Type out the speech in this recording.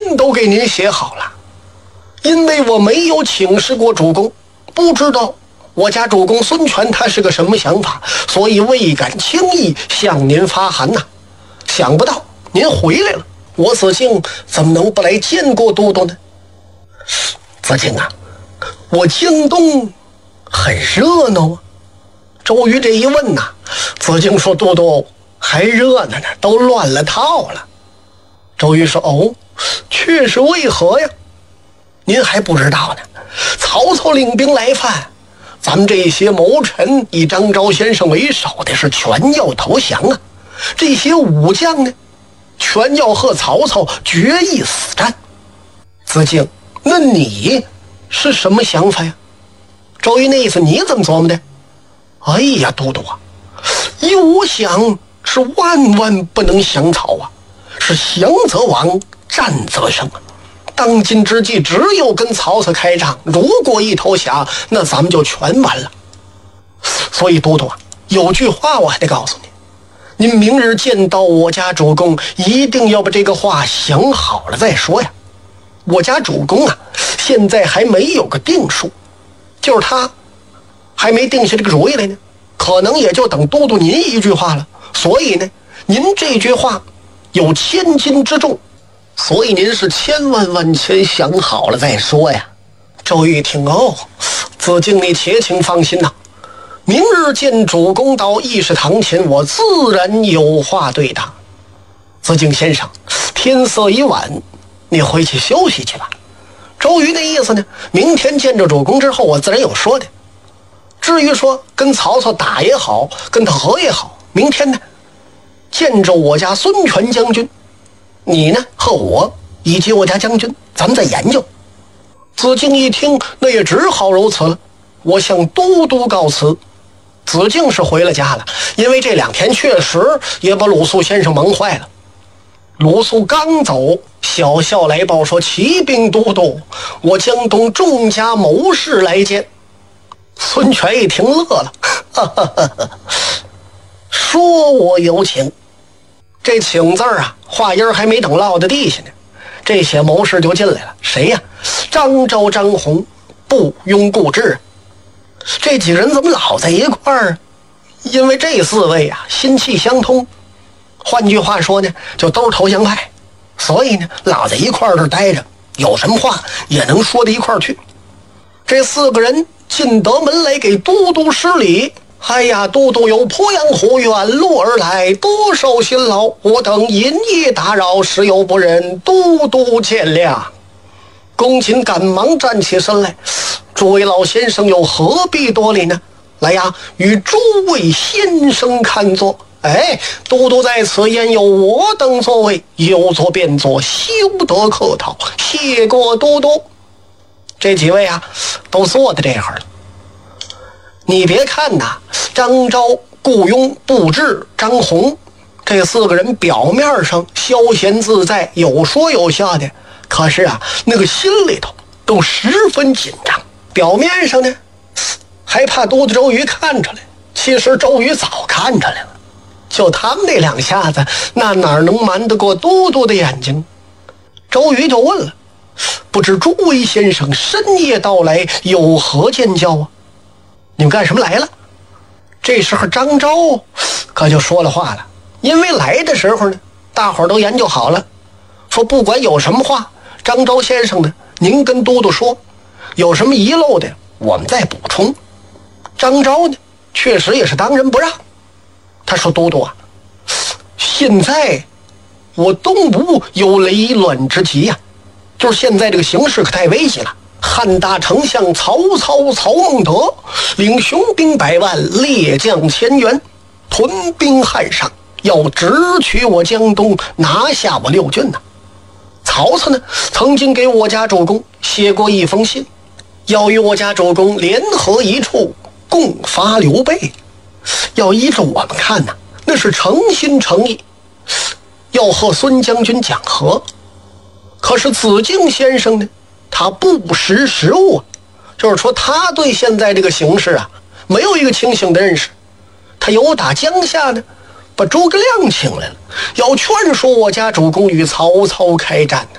信都给您写好了，因为我没有请示过主公，不知道我家主公孙权他是个什么想法，所以未敢轻易向您发函呐。想不到您回来了，我子敬怎么能不来见过都督呢？子敬啊，我京东很热闹啊。周瑜这一问呐，子敬说：都督还热闹呢，都乱了套了。周瑜说：哦，确实，为何呀？您还不知道呢。曹操领兵来犯，咱们这些谋臣以张昭先生为首的是全要投降啊。这些武将呢，全要和曹操决一死战。子敬，那你是什么想法呀？周瑜那意思，你怎么琢磨的？哎呀，都督啊，依我想是万万不能降曹啊，是降则亡，战则胜啊。当今之计只有跟曹操开仗，如果一投降，那咱们就全完了。所以都督啊，有句话我还得告诉你，您明日见到我家主公，一定要把这个话想好了再说呀。我家主公啊，现在还没有个定数，就是他还没定下这个主意来呢，可能也就等都督您一句话了。所以呢，您这句话有千斤之重，所以您是千万万千想好了再说呀。周瑜一听，哦，子敬你且请放心呐，明日见主公到议事堂前，我自然有话对答。子敬先生，天色已晚，你回去休息去吧。周瑜的意思呢，明天见着主公之后，我自然有说的。至于说跟曹操打也好，跟他和也好，明天呢见着我家孙权将军，你呢和我以及我家将军，咱们再研究。子敬一听，那也只好如此了，我向都督告辞。子敬是回了家了，因为这2天确实也把鲁肃先生忙坏了。鲁肃刚走，小校来报说：启禀都督，我江东众家谋士来见。孙权一听乐了，说我有请。这请字啊，话音还没等落到地下呢，这些谋士就进来了。谁呀？张昭、张宏、不庸、顾志。这几个人怎么老在一块儿？因为这4位啊，心气相通。换句话说呢，就都是投降派，所以呢，老在一块儿这待着，有什么话也能说到一块儿去。这4个人进得门来给都督施礼。哎呀，都督有鄱阳湖远路而来，多受辛劳，我等营业打扰，实有不忍，都督见谅。公瑾赶忙站起身来，诸位老先生又何必多礼呢？来呀，与诸位先生看坐。哎，都督在此，焉有我等座位？有座便坐，休得客套，谢过都督。这几位啊，都坐在这儿了。你别看呐，张昭、顾雍、布置、张宏这4个人表面上消闲自在，有说有笑的，可是啊，那个心里头都十分紧张。表面上呢，还怕都督周瑜看出来，其实周瑜早看出来了。就他们那2下子，那哪能瞒得过都督的眼睛？周瑜就问了：不知诸位先生深夜到来，有何见教啊？你们干什么来了？这时候张昭可就说了话了，因为来的时候呢，大伙儿都研究好了，说不管有什么话，张昭先生呢，您跟都督说，有什么遗漏的，我们再补充。张昭呢，确实也是当仁不让。他说：都督啊，现在我东吴有雷乱之急呀，就是现在这个形势可太危急了。汉大丞相曹操曹孟德领雄兵100万，列将1000员，屯兵汉上，要直取我江东，拿下我6郡呢。曹操呢，曾经给我家主公写过一封信，要与我家主公联合一处，共伐刘备。要依着我们看呢，那是诚心诚意，要和孙将军讲和。可是子敬先生呢，他不识时务啊，就是说他对现在这个形势啊，没有一个清醒的认识。他由打江夏呢，把诸葛亮请来了，要劝说我家主公与曹操开战呢。